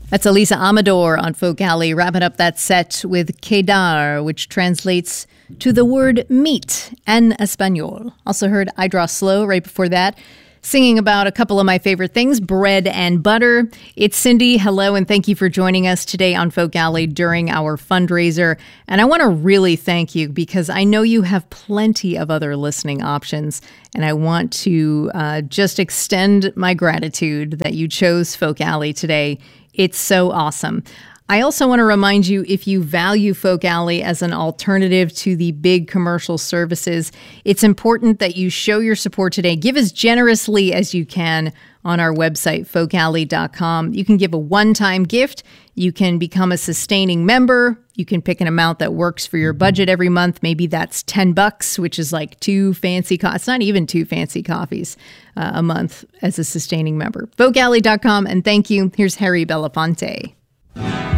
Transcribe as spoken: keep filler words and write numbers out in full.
That's Elisa Amador on Folk Alley, wrapping up that set with Quedar, which translates to the word meat en español. Also heard I Draw Slow right before that, singing about a couple of my favorite things, bread and butter. It's Cindy. Hello, and thank you for joining us today on Folk Alley during our fundraiser. And I want to really thank you because I know you have plenty of other listening options, and I want to uh, just extend my gratitude that you chose Folk Alley today. It's so awesome. I also want to remind you, if you value Folk Alley as an alternative to the big commercial services, it's important that you show your support today. Give as generously as you can on our website, folk alley dot com. You can give a one-time gift. You can become a sustaining member. You can pick an amount that works for your budget every month. Maybe that's ten bucks, which is like two fancy coffees. It's not even two fancy coffees uh, a month as a sustaining member. folk alley dot com, and thank you. Here's Harry Belafonte.